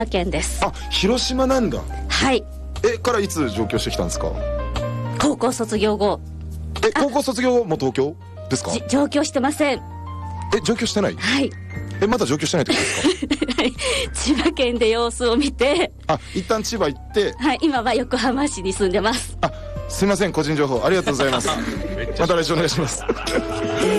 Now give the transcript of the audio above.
県です。 あ、広島なんだ。 はい。 からいつ上京してきたんですか？ 高校卒業後。 高校卒業後も東京ですか？ 上京してません。 上京してない？ はい。 まだ上京してないってことですか？ はい。千葉県で様子を見て。 一旦千葉行って。 はい、今は横浜市に住んでます。 すいません、個人情報ありがとうございます。また来週お願いします。